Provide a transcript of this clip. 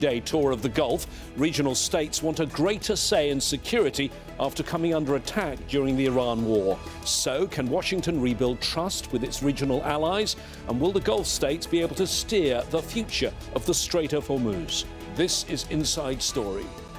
Day tour of the Gulf, regional states want a greater say in security after coming under attack during the Iran war. So, can Washington rebuild trust with its regional allies? And will the Gulf states be able to steer the future of the Strait of Hormuz? This is Inside Story.